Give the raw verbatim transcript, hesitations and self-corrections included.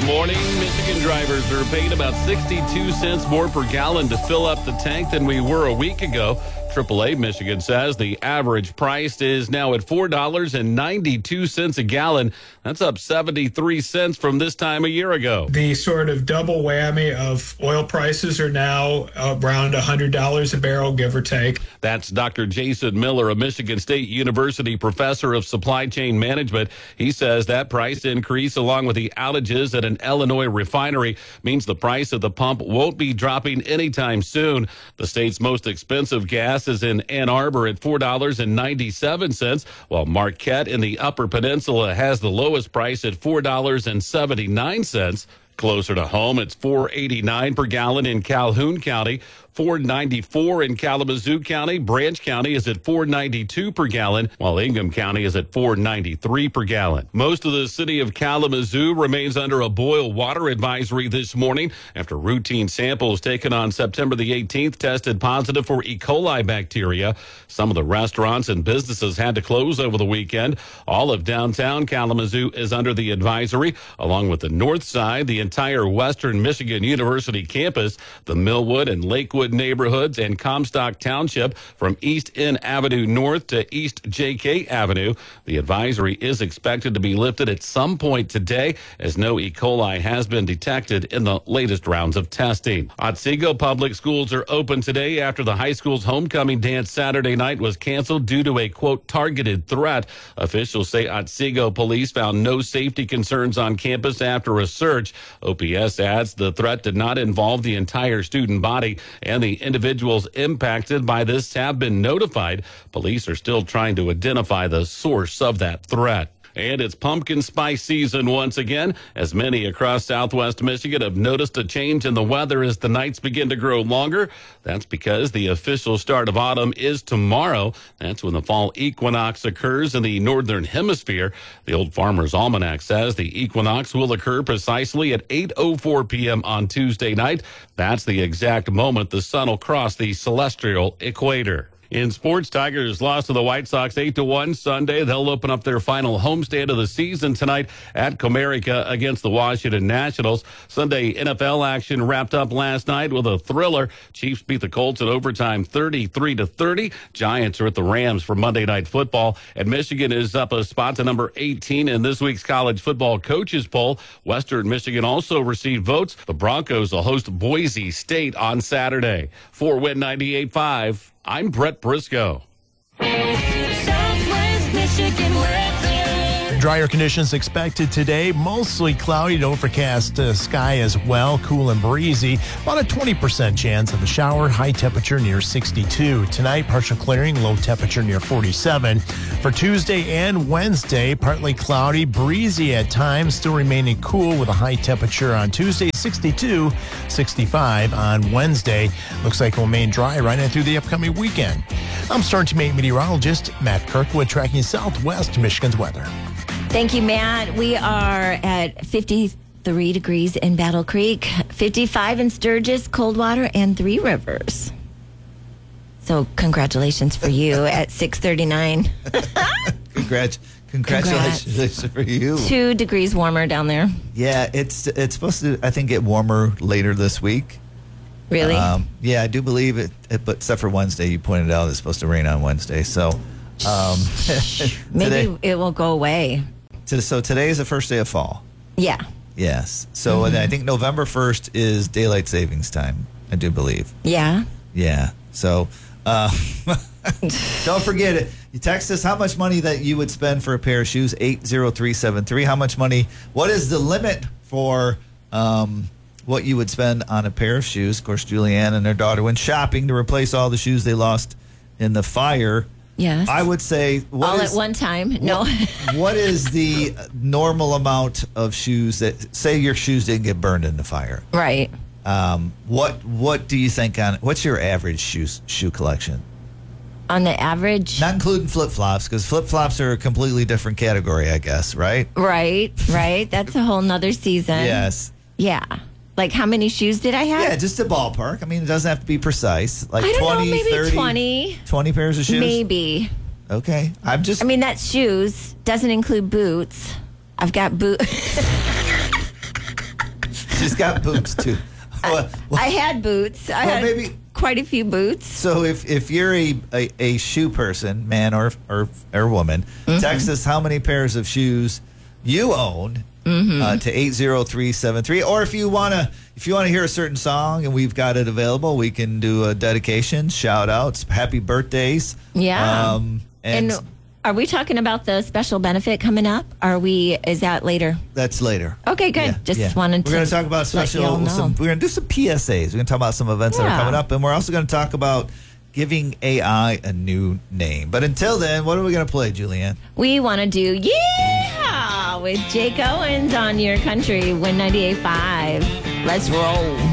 morning. Michigan drivers are paying about sixty-two cents more per gallon to fill up the tank than we were a week ago. triple A Michigan says the average price is now at four dollars and ninety-two cents a gallon. That's up seventy-three cents from this time a year ago. The sort of double whammy of oil prices are now around one hundred dollars a barrel, give or take. That's Doctor Jason Miller, a Michigan State University professor of supply chain management. He says that price increase, along with the outages at an Illinois refinery, means the price at the pump won't be dropping anytime soon. The state's most expensive gas is in Ann Arbor at four dollars and ninety-seven cents, while Marquette in the Upper Peninsula has the lowest price at four dollars and seventy-nine cents. Closer to home, it's four dollars and eighty-nine cents per gallon in Calhoun County, four dollars and ninety-four cents in Kalamazoo County. Branch County is at four dollars and ninety-two cents per gallon, while Ingham County is at four dollars and ninety-three cents per gallon. Most of the city of Kalamazoo remains under a boil water advisory this morning after routine samples taken on September the eighteenth tested positive for E. coli bacteria. Some of the restaurants and businesses had to close over the weekend. All of downtown Kalamazoo is under the advisory, along with the north side, the entire Western Michigan University campus, the Millwood and Lakewood neighborhoods, and Comstock Township from East N Avenue North to East J K Avenue. The advisory is expected to be lifted at some point today, as no E. coli has been detected in the latest rounds of testing. Otsego Public Schools are open today after the high school's homecoming dance Saturday night was canceled due to a, quote, targeted threat. Officials say Otsego police found no safety concerns on campus after a search. O P S adds the threat did not involve the entire student body, and the individuals impacted by this have been notified. Police are still trying to identify the source of that threat. And it's pumpkin spice season once again, as many across southwest Michigan have noticed a change in the weather as the nights begin to grow longer. That's because the official start of autumn is tomorrow. That's when the fall equinox occurs in the northern hemisphere. The Old Farmer's Almanac says the equinox will occur precisely at eight oh four p.m. on Tuesday night. That's the exact moment the sun will cross the celestial equator. In sports, Tigers lost to the White Sox eight to one Sunday. They'll open up their final homestand of the season tonight at Comerica against the Washington Nationals. Sunday N F L action wrapped up last night with a thriller. Chiefs beat the Colts in overtime thirty-three to thirty. Giants are at the Rams for Monday Night Football. And Michigan is up a spot to number eighteen in this week's college football coaches poll. Western Michigan also received votes. The Broncos will host Boise State on Saturday. For Win ninety-eight point five. I'm Brett Briscoe. Southwest Michigan weather. Drier conditions expected today. Mostly cloudy to overcast uh, sky as well. Cool and breezy. About a twenty percent chance of a shower. High temperature near sixty-two. Tonight, partial clearing. Low temperature near forty-seven. For Tuesday and Wednesday, partly cloudy. Breezy at times. Still remaining cool with a high temperature on Tuesday. sixty-two, sixty-five on Wednesday. Looks like it will remain dry right in through the upcoming weekend. I'm Star Teammate meteorologist Matt Kirkwood tracking Southwest Michigan's weather. Thank you, Matt. We are at fifty-three degrees in Battle Creek, fifty-five in Sturgis, Coldwater, and Three Rivers. So congratulations for you at six thirty-nine. Congrats. Congratulations Congrats. For you. Two degrees warmer down there. Yeah, it's it's supposed to, I think, get warmer later this week. Really? Um, yeah, I do believe it, it, but except for Wednesday, you pointed out it's supposed to rain on Wednesday. So um, maybe today, it will go away. To, so today is the first day of fall. Yeah. Yes. So Mm-hmm. and I think November first is daylight savings time, I do believe. Yeah. Yeah. So uh, don't forget it. You text us how much money that you would spend for a pair of shoes, eight zero three seven three. How much money, what is the limit for um, what you would spend on a pair of shoes? Of course, Julianne and her daughter went shopping to replace all the shoes they lost in the fire. Yes. I would say... What All is, at one time. No. What, what is the normal amount of shoes that, say your shoes didn't get burned in the fire? Right. Um, what What do you think on, what's your average shoe, shoe collection? On the average? Not including flip-flops, because flip-flops are a completely different category, I guess, right? Right, right. That's a whole nother season. Yes. Yeah. Like how many shoes did I have? Yeah, just a ballpark. I mean, it doesn't have to be precise. Like I don't twenty, know, maybe thirty, twenty. twenty pairs of shoes? Maybe. Okay. I'm just... I mean, that's shoes. Doesn't include boots. I've got boots. She's got boots too. Well, well, I had boots. I well, had maybe- quite a few boots. so if, if you're a, a, a shoe person, man or or, or woman, text us how many pairs of shoes you own uh, to eight zero three seven three. Or if you wanna if you wanna hear a certain song and we've got it available, we can do a dedication, shout outs, happy birthdays. Yeah. Um, and, And are we talking about the special benefit coming up? Are we? Is that later? that's later. Okay, good. Yeah, Just yeah. wanted to. We're going to talk about let y'all special. know. Some, we're going to do some P S As. We're going to talk about some events that are Yeah. coming up, and we're also going to talk about giving A I a new name. But until then, what are we going to play, Julianne? We want to do yeah with Jake Owens on your country, Win ninety-eight point five. Let's roll.